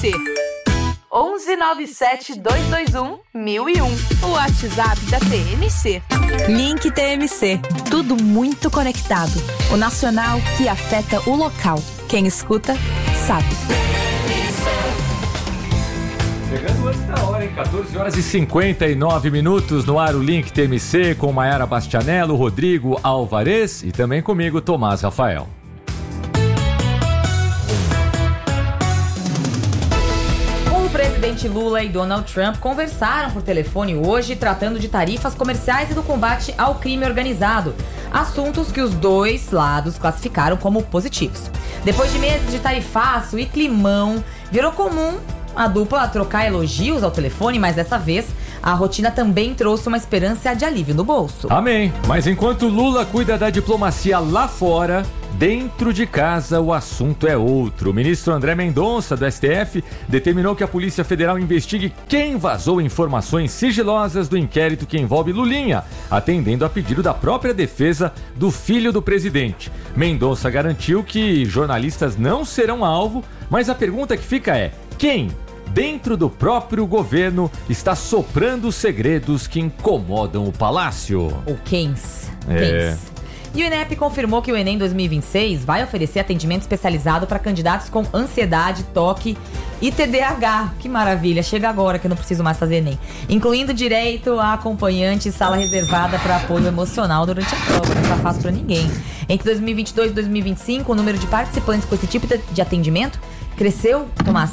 TMC. 1197-221-1001. O WhatsApp da TMC. Link TMC. Tudo muito conectado. O nacional que afeta o local. Quem escuta, sabe. Chegando antes da hora, hein? 14 horas e 59 minutos no ar o Link TMC com Maiara Bastianello, Rodrigo Alvarez e também comigo, Tomás Rafael. O presidente Lula e Donald Trump conversaram por telefone hoje, tratando de tarifas comerciais e do combate ao crime organizado. Assuntos que os dois lados classificaram como positivos. Depois de meses de tarifaço e climão, virou comum a dupla trocar elogios ao telefone, mas dessa vez a rotina também trouxe uma esperança de alívio no bolso. Amém. Mas enquanto Lula cuida da diplomacia lá fora, dentro de casa o assunto é outro. O ministro André Mendonça, do STF, determinou que a Polícia Federal investigue quem vazou informações sigilosas do inquérito que envolve Lulinha, atendendo a pedido da própria defesa do filho do presidente. Mendonça garantiu que jornalistas não serão alvo, mas a pergunta que fica é: quem, dentro do próprio governo, está soprando segredos que incomodam o palácio? O Keynes. E o INEP confirmou que o Enem 2026 vai oferecer atendimento especializado para candidatos com ansiedade, toque e TDAH. Que maravilha, chega agora que eu não preciso mais fazer Enem. Incluindo direito a acompanhante e sala reservada para apoio emocional durante a prova. Não tá fácil para ninguém. Entre 2022 e 2025, o número de participantes com esse tipo de atendimento cresceu, Tomás,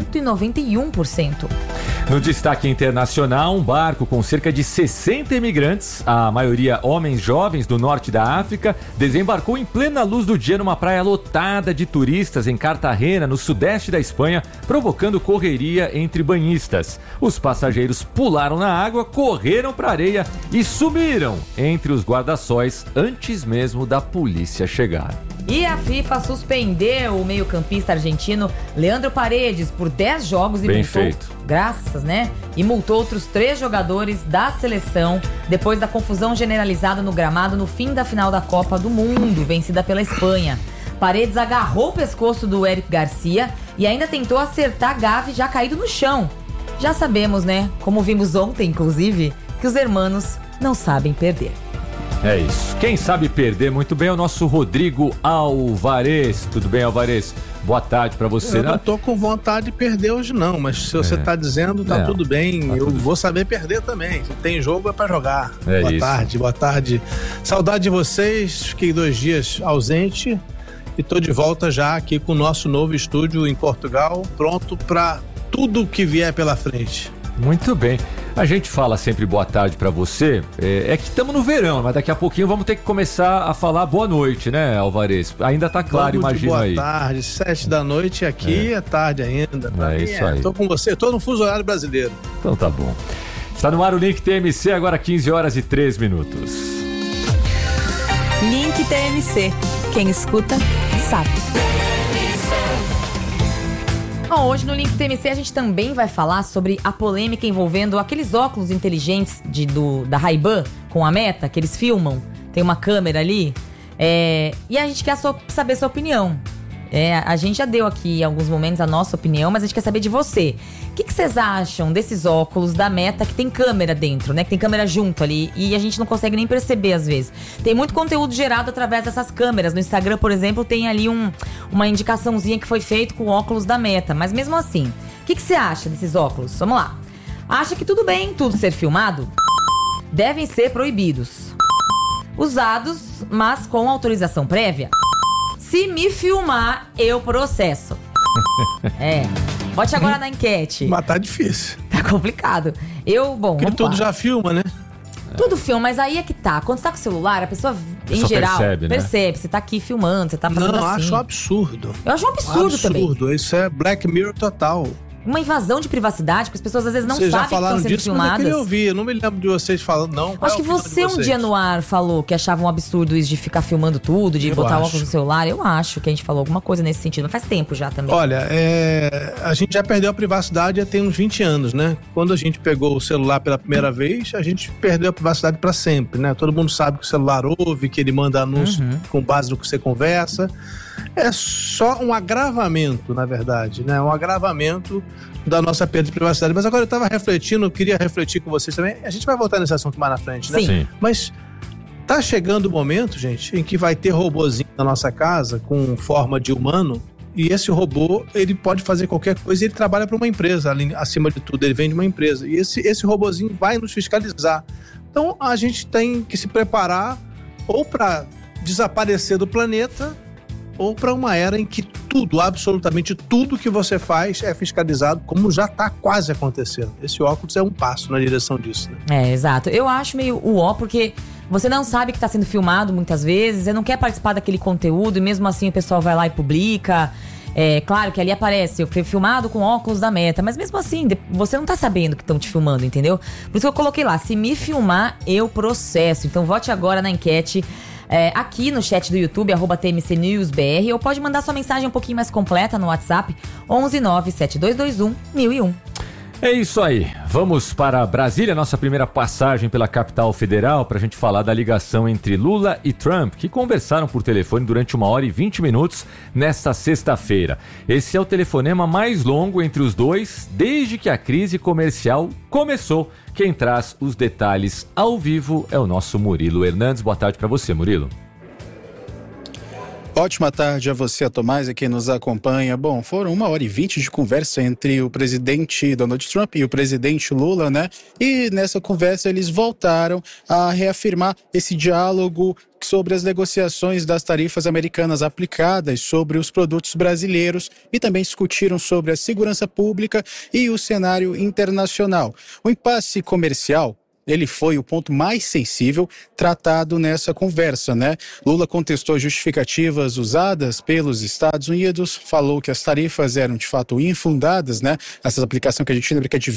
191%. No destaque internacional, um barco com cerca de 60 imigrantes, a maioria homens jovens do norte da África, desembarcou em plena luz do dia numa praia lotada de turistas em Cartagena, no sudeste da Espanha, provocando correria entre banhistas. Os passageiros pularam na água, correram para a areia e sumiram entre os guarda-sóis antes mesmo da polícia chegar. E a FIFA suspendeu o meio-campista argentino Leandro Paredes por 10 jogos e multou outros 3 jogadores da seleção depois da confusão generalizada no gramado no fim da final da Copa do Mundo, vencida pela Espanha. Paredes agarrou o pescoço do Éric Garcia e ainda tentou acertar Gavi já caído no chão. Já sabemos, né, como vimos ontem, inclusive, que os hermanos não sabem perder. É isso. Quem sabe perder muito bem é o nosso Rodrigo Alvarez. Tudo bem, Alvarez? Boa tarde pra você. Eu não tô com vontade de perder hoje não, mas se você tá dizendo, tá tudo bem. Eu vou saber perder também. Se tem jogo é pra jogar. Boa tarde. Saudade de vocês. Fiquei 2 dias ausente e tô de volta já aqui com o nosso novo estúdio em Portugal, pronto pra tudo que vier pela frente. Muito bem. A gente fala sempre boa tarde pra você, é que estamos no verão, mas daqui a pouquinho vamos ter que começar a falar boa noite, né, Alvarez? Ainda tá claro, imagina aí. Boa tarde, 7 da noite aqui é tarde ainda. É isso aí. Tô com você, tô no fuso horário brasileiro. Então tá bom. Está no ar o Link TMC, agora 15 horas e 3 minutos. Link TMC. Quem escuta, sabe. Bom, hoje no Link TMC a gente também vai falar sobre a polêmica envolvendo aqueles óculos inteligentes da Ray-Ban com a Meta, que eles filmam, tem uma câmera ali, e a gente quer saber sua opinião. A gente já deu aqui em alguns momentos a nossa opinião, mas a gente quer saber de você. O que vocês acham desses óculos da Meta que tem câmera dentro, né? Que tem câmera junto ali e a gente não consegue nem perceber às vezes. Tem muito conteúdo gerado através dessas câmeras. No Instagram, por exemplo, tem ali uma indicaçãozinha que foi feito com óculos da Meta. Mas mesmo assim, o que você acha desses óculos? Vamos lá. Acha que tudo bem tudo ser filmado? Devem ser proibidos. Usados, mas com autorização prévia? Se me filmar, eu processo. Bote agora na enquete. Mas tá difícil. Tá complicado. Porque tudo já filma, né? Tudo filma, mas aí é que tá. Quando você tá com o celular, a pessoa em geral percebe. Você tá aqui filmando, você tá fazendo assim. Não, acho um absurdo. Eu acho um absurdo também. Isso é Black Mirror total. Uma invasão de privacidade, porque as pessoas às vezes não sabem que estão sendo filmadas. Mas eu queria ouvir, eu não me lembro de vocês falando, não. Acho que você um dia no ar falou que achava um absurdo isso de ficar filmando tudo, de botar óculos no celular. Eu acho que a gente falou alguma coisa nesse sentido, mas faz tempo já também. Olha, a gente já perdeu a privacidade há tem uns 20 anos, né? Quando a gente pegou o celular pela primeira vez, a gente perdeu a privacidade para sempre, né? Todo mundo sabe que o celular ouve, que ele manda anúncio com base no que você conversa. é só um agravamento, na verdade, né? Um agravamento da nossa perda de privacidade. Mas agora eu estava refletindo, queria refletir com vocês também. A gente vai voltar nesse assunto mais na frente, né? Sim. Mas tá chegando o momento, gente, em que vai ter robozinho na nossa casa com forma de humano, e esse robô, ele pode fazer qualquer coisa e ele trabalha para uma empresa, acima de tudo, ele vem de uma empresa. E esse robozinho vai nos fiscalizar. Então, a gente tem que se preparar ou para desaparecer do planeta ou para uma era em que tudo, absolutamente tudo que você faz é fiscalizado, como já está quase acontecendo. Esse óculos é um passo na direção disso, né? Exato. Eu acho meio porque você não sabe que está sendo filmado muitas vezes, você não quer participar daquele conteúdo e mesmo assim o pessoal vai lá e publica. Claro que ali aparece, eu fui filmado com óculos da Meta, mas mesmo assim, você não tá sabendo que estão te filmando, entendeu? Por isso que eu coloquei lá, se me filmar, eu processo. Então vote agora na enquete aqui no chat do YouTube, @TMCNewsBR, ou pode mandar sua mensagem um pouquinho mais completa no WhatsApp, 11 97221 1001. É isso aí. Vamos para Brasília, nossa primeira passagem pela capital federal, para a gente falar da ligação entre Lula e Trump, que conversaram por telefone durante 1h20 nesta sexta-feira. Esse é o telefonema mais longo entre os dois desde que a crise comercial começou. Quem traz os detalhes ao vivo é o nosso Murilo Hernandes. Boa tarde para você, Murilo. Ótima tarde a você, a Tomás, a quem nos acompanha. Bom, foram 1h20 de conversa entre o presidente Donald Trump e o presidente Lula, né? E nessa conversa eles voltaram a reafirmar esse diálogo sobre as negociações das tarifas americanas aplicadas sobre os produtos brasileiros e também discutiram sobre a segurança pública e o cenário internacional. O impasse comercial, ele foi o ponto mais sensível tratado nessa conversa, né? Lula contestou justificativas usadas pelos Estados Unidos, falou que as tarifas eram de fato infundadas, né? Essa aplicação que a gente lembra que é de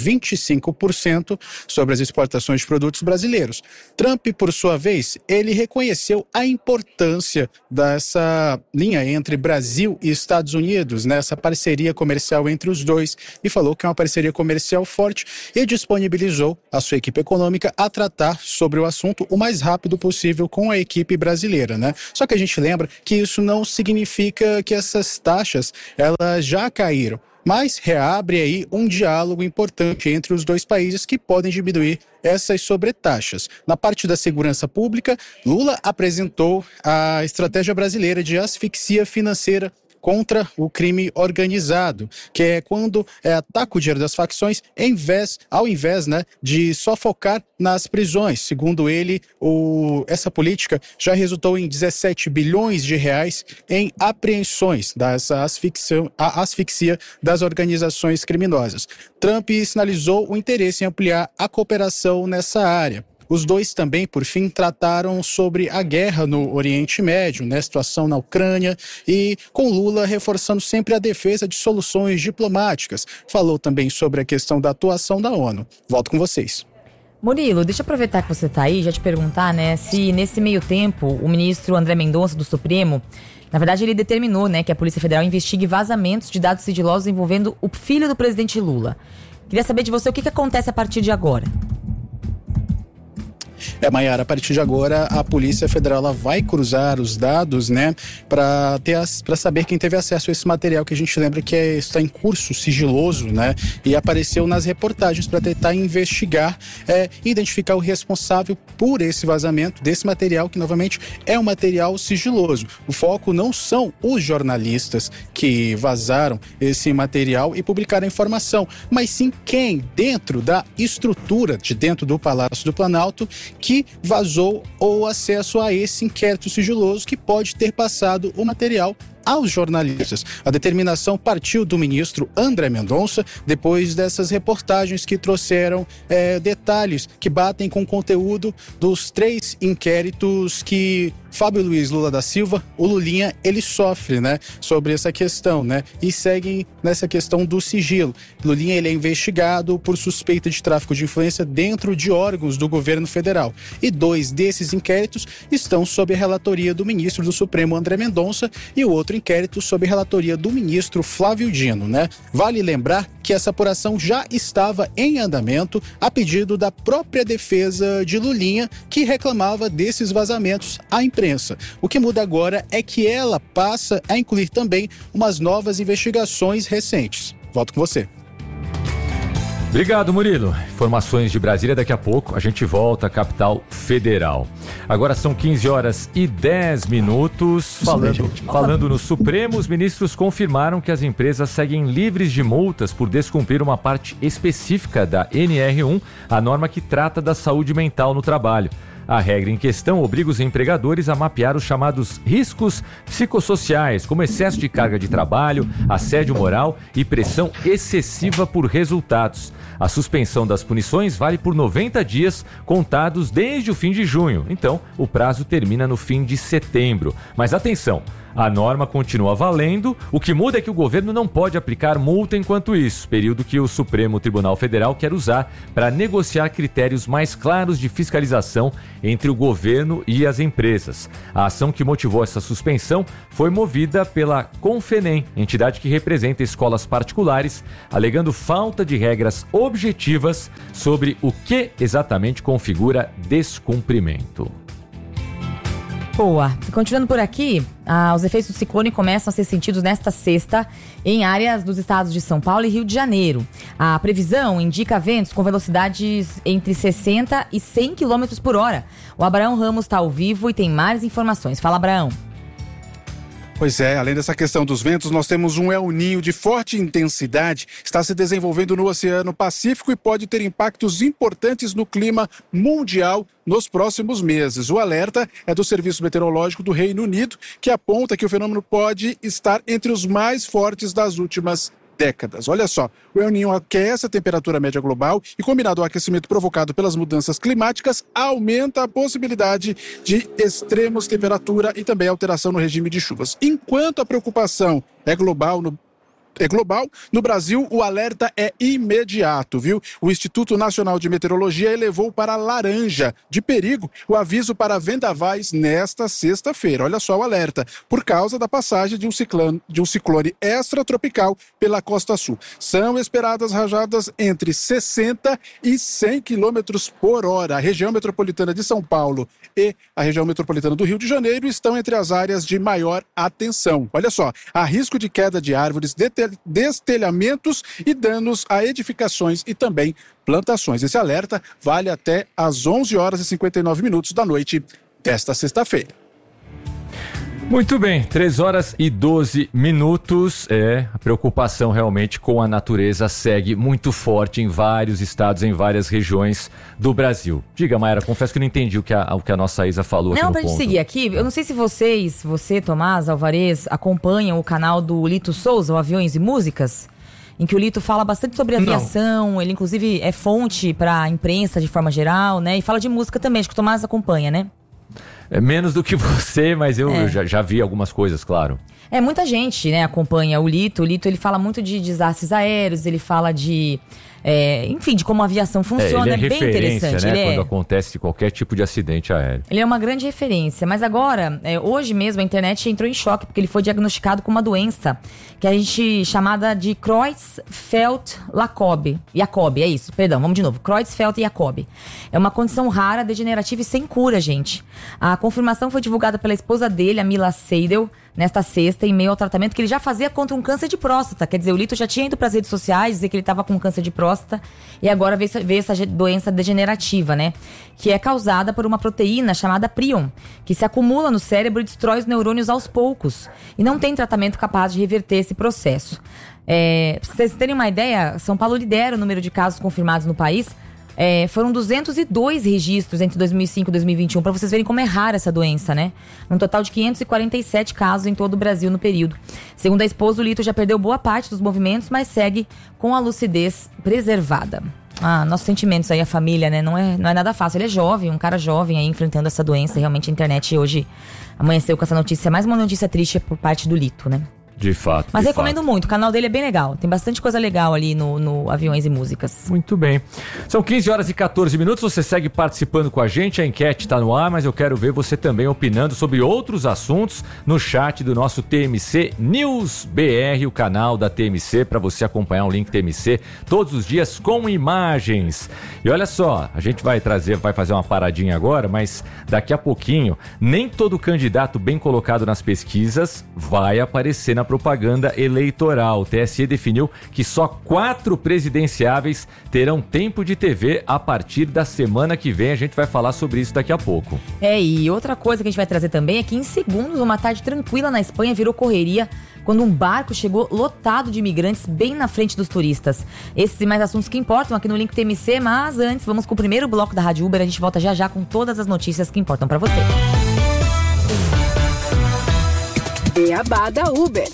25% sobre as exportações de produtos brasileiros. Trump, por sua vez, ele reconheceu a importância dessa linha entre Brasil e Estados Unidos, né? Essa parceria comercial entre os dois, e falou que é uma parceria comercial forte e disponibilizou a sua equipe econômica a tratar sobre o assunto o mais rápido possível com a equipe brasileira, né? Só que a gente lembra que isso não significa que essas taxas elas já caíram, mas reabre aí um diálogo importante entre os dois países que podem diminuir essas sobretaxas. Na parte da segurança pública, Lula apresentou a estratégia brasileira de asfixia financeira contra o crime organizado, que é quando ataca o dinheiro das facções ao invés, né, de só focar nas prisões. Segundo ele, essa política já resultou em 17 bilhões de reais em apreensões dessa asfixia das organizações criminosas. Trump sinalizou o interesse em ampliar a cooperação nessa área. Os dois também, por fim, trataram sobre a guerra no Oriente Médio, né, situação na Ucrânia, e com Lula reforçando sempre a defesa de soluções diplomáticas. Falou também sobre a questão da atuação da ONU. Volto com vocês. Murilo, deixa eu aproveitar que você está aí e já te perguntar, né, se nesse meio tempo o ministro André Mendonça do Supremo, na verdade ele determinou, né, que a Polícia Federal investigue vazamentos de dados sigilosos envolvendo o filho do presidente Lula. Queria saber de você o que acontece a partir de agora. Mayara, a partir de agora a Polícia Federal ela vai cruzar os dados, né, para saber quem teve acesso a esse material que a gente lembra que está em curso sigiloso, né, e apareceu nas reportagens para tentar investigar e identificar o responsável por esse vazamento desse material, que novamente é um material sigiloso. O foco não são os jornalistas que vazaram esse material e publicaram a informação, mas sim quem dentro da estrutura de dentro do Palácio do Planalto que vazou o acesso a esse inquérito sigiloso que pode ter passado o material aos jornalistas. A determinação partiu do ministro André Mendonça depois dessas reportagens que trouxeram detalhes que batem com o conteúdo dos 3 inquéritos que Fábio Luiz Lula da Silva, o Lulinha, ele sofre, né, sobre essa questão, né, e seguem nessa questão do sigilo. Lulinha, ele é investigado por suspeita de tráfico de influência dentro de órgãos do governo federal. E 2 desses inquéritos estão sob a relatoria do ministro do Supremo André Mendonça e o outro inquérito sob a relatoria do ministro Flávio Dino, né. Vale lembrar que essa apuração já estava em andamento a pedido da própria defesa de Lulinha, que reclamava desses vazamentos à imprensa. O que muda agora é que ela passa a incluir também umas novas investigações recentes. Volto com você. Obrigado, Murilo. Informações de Brasília daqui a pouco. A gente volta à capital federal. Agora são 15h10. Falando no Supremo, os ministros confirmaram que as empresas seguem livres de multas por descumprir uma parte específica da NR1, a norma que trata da saúde mental no trabalho. A regra em questão obriga os empregadores a mapear os chamados riscos psicossociais, como excesso de carga de trabalho, assédio moral e pressão excessiva por resultados. A suspensão das punições vale por 90 dias, contados desde o fim de junho. Então, o prazo termina no fim de setembro. Mas atenção! A norma continua valendo, o que muda é que o governo não pode aplicar multa enquanto isso, período que o Supremo Tribunal Federal quer usar para negociar critérios mais claros de fiscalização entre o governo e as empresas. A ação que motivou essa suspensão foi movida pela Confenem, entidade que representa escolas particulares, alegando falta de regras objetivas sobre o que exatamente configura descumprimento. Boa. Continuando por aqui, os efeitos do ciclone começam a ser sentidos nesta sexta em áreas dos estados de São Paulo e Rio de Janeiro. A previsão indica ventos com velocidades entre 60 e 100 km por hora. O Abraão Ramos está ao vivo e tem mais informações. Fala, Abraão. Pois é, além dessa questão dos ventos, nós temos um El Niño de forte intensidade, está se desenvolvendo no Oceano Pacífico e pode ter impactos importantes no clima mundial nos próximos meses. O alerta é do Serviço Meteorológico do Reino Unido, que aponta que o fenômeno pode estar entre os mais fortes das últimas décadas. Olha só, o El Niño aquece a temperatura média global e, combinado ao aquecimento provocado pelas mudanças climáticas, aumenta a possibilidade de extremos de temperatura e também alteração no regime de chuvas. Enquanto a preocupação é global, no Brasil o alerta é imediato, viu? O Instituto Nacional de Meteorologia elevou para laranja de perigo o aviso para vendavais nesta sexta-feira. Olha só o alerta, por causa da passagem de um ciclone extratropical pela costa sul. São esperadas rajadas entre 60 e 100 km por hora. A região metropolitana de São Paulo e a região metropolitana do Rio de Janeiro estão entre as áreas de maior atenção. Olha só, há risco de queda de árvores, destelhamentos e danos a edificações e também plantações. Esse alerta vale até às 11h59 da noite desta sexta-feira. Muito bem, 3h12. A preocupação realmente com a natureza segue muito forte em vários estados, em várias regiões do Brasil. Diga, Mayara, confesso que não entendi o que a nossa Isa falou aqui no ponto. Não, pra gente seguir aqui, eu não sei se você, Tomás Alvarez, acompanham o canal do Lito Souza, o Aviões e Músicas, em que o Lito fala bastante sobre aviação. Não. Ele, inclusive, é fonte pra imprensa de forma geral, né? E fala de música também, acho que o Tomás acompanha, né? É menos do que você, mas eu já vi algumas coisas, claro. Muita gente, né, acompanha o Lito. O Lito, ele fala muito de desastres aéreos, ele fala de... enfim, de como a aviação funciona, ele é bem interessante. Né, quando acontece qualquer tipo de acidente aéreo. Ele é uma grande referência, mas agora, hoje mesmo, a internet entrou em choque, porque ele foi diagnosticado com uma doença que a gente chamada de Creutzfeldt-Jakob. Vamos de novo. Creutzfeldt-Jakob. É uma condição rara, degenerativa e sem cura, gente. A confirmação foi divulgada pela esposa dele, a Mila Seidel, nesta sexta, em meio ao tratamento que ele já fazia contra um câncer de próstata. Quer dizer, o Lito já tinha ido para as redes sociais dizer que ele estava com câncer de próstata e agora veio essa doença degenerativa, né? Que é causada por uma proteína chamada prion, que se acumula no cérebro e destrói os neurônios aos poucos. E não tem tratamento capaz de reverter esse processo. Pra vocês terem uma ideia, São Paulo lidera o número de casos confirmados no país. Foram 202 registros entre 2005 e 2021, para vocês verem como é rara essa doença, né? Um total de 547 casos em todo o Brasil no período. Segundo a esposa, o Lito já perdeu boa parte dos movimentos, mas segue com a lucidez preservada. Nossos sentimentos aí, a família, né? Não é nada fácil. Ele é jovem, um cara jovem aí enfrentando essa doença. Realmente a internet hoje amanheceu com essa notícia, mais uma notícia triste por parte do Lito, né? De fato. Mas recomendo muito, o canal dele é bem legal. Tem bastante coisa legal ali no Aviões e Músicas. Muito bem. São 15 horas e 14 minutos, você segue participando com a gente, a enquete está no ar, mas eu quero ver você também opinando sobre outros assuntos no chat do nosso TMC News BR, o canal da TMC, para você acompanhar o link TMC todos os dias com imagens. E olha só, a gente vai fazer uma paradinha agora, mas daqui a pouquinho, nem todo candidato bem colocado nas pesquisas vai aparecer na propaganda eleitoral. O TSE definiu que só 4 presidenciáveis terão tempo de TV a partir da semana que vem. A gente vai falar sobre isso daqui a pouco. E outra coisa que a gente vai trazer também é que em segundos, uma tarde tranquila na Espanha virou correria quando um barco chegou lotado de imigrantes bem na frente dos turistas. Esses e mais assuntos que importam aqui no Link TMC, mas antes vamos com o primeiro bloco da Rádio Uber. A gente volta já com todas as notícias que importam pra você. Beabá da Uber.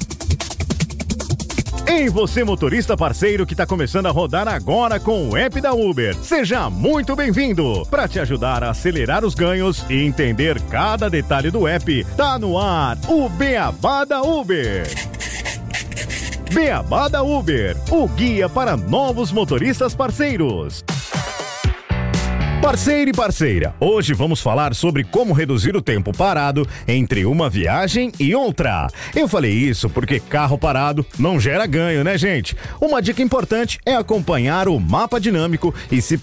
Ei, você motorista parceiro que está começando a rodar agora com o app da Uber. Seja muito bem-vindo! Para te ajudar a acelerar os ganhos e entender cada detalhe do app, tá no ar o Beabá da Uber. Beabá da Uber, o guia para novos motoristas parceiros. Parceiro e parceira, hoje vamos falar sobre como reduzir o tempo parado entre uma viagem e outra. Eu falei isso porque carro parado não gera ganho, né, gente? Uma dica importante é acompanhar o mapa dinâmico e se